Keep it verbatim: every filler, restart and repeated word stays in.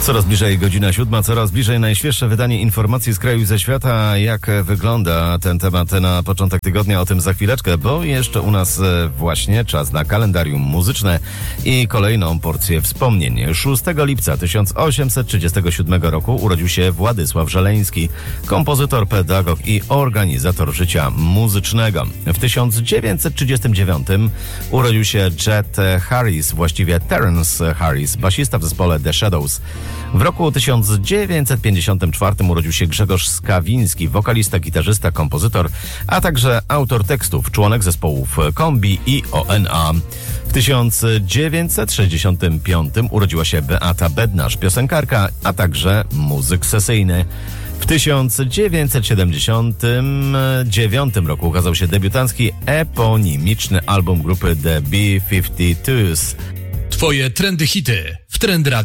Coraz bliżej godzina siódma, coraz bliżej najświeższe wydanie informacji z kraju i ze świata. Jak wygląda ten temat na początek tygodnia? O tym za chwileczkę, bo jeszcze u nas właśnie czas na kalendarium muzyczne i kolejną porcję wspomnień. szóstego lipca tysiąc osiemset trzydziestego siódmego roku urodził się Władysław Żeleński, kompozytor, pedagog i organizator życia muzycznego. W tysiąc dziewięćset trzydziestym dziewiątym urodził się Jet Harris, właściwie Terence Harris, basista w zespole The Shadows. W roku tysiąc dziewięćset pięćdziesiątym czwartym urodził się Grzegorz Skawiński, wokalista, gitarzysta, kompozytor, a także autor tekstów, członek zespołów Kombi i O N A. W tysiąc dziewięćset sześćdziesiątym piątym urodziła się Beata Bednarz, piosenkarka, a także muzyk sesyjny. W tysiąc dziewięćset siedemdziesiątym dziewiątym roku ukazał się debiutancki eponimiczny album grupy The B pięćdziesiąt dwa. Twoje trendy hity w Trend Radio.